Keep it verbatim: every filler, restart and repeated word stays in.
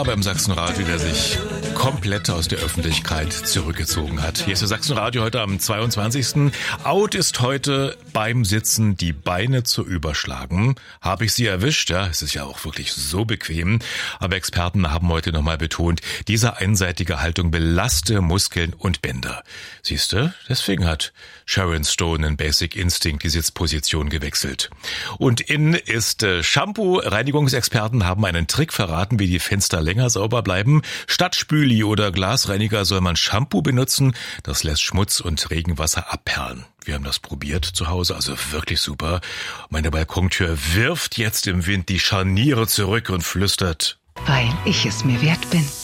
Liebhaber im Sachsenradio, der sich komplett aus der Öffentlichkeit zurückgezogen hat. Hier ist der Sachsenradio heute am zweiundzwanzigsten Out ist heute beim Sitzen die Beine zu überschlagen. Habe ich Sie erwischt? Ja, es ist ja auch wirklich so bequem. Aber Experten haben heute nochmal betont, diese einseitige Haltung belaste Muskeln und Bänder. Siehste, deswegen hat Sharon Stone in Basic Instinct die Sitzposition gewechselt. Und in ist äh, Shampoo. Reinigungsexperten haben einen Trick verraten, wie die Fenster länger sauber bleiben. Statt Spüli oder Glasreiniger soll man Shampoo benutzen. Das lässt Schmutz und Regenwasser abperlen. Wir haben das probiert zu Hause, also wirklich super. Meine Balkontür wirft jetzt im Wind die Scharniere zurück und flüstert: Weil ich es mir wert bin.